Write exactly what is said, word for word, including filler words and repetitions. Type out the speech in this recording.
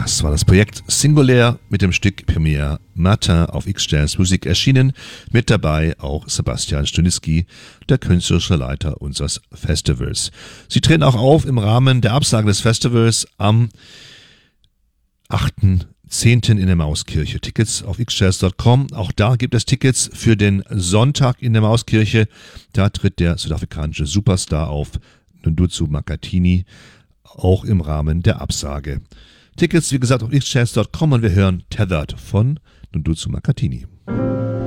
Das war das Projekt Singulaire mit dem Stück Premier Matin auf X-Jazz Musik erschienen. Mit dabei auch Sebastian Stunitzky, der künstlerische Leiter unseres Festivals. Sie treten auch auf im Rahmen der Absage des Festivals am achten zehnten in der Mauskirche. Tickets auf x jazz punkt com. Auch da gibt es Tickets für den Sonntag in der Mauskirche. Da tritt der südafrikanische Superstar auf, Nduzu Makhathini, auch im Rahmen der Absage. Tickets, wie gesagt, auf x jazz punkt com und wir hören Tethered von Nduzu Makhathini.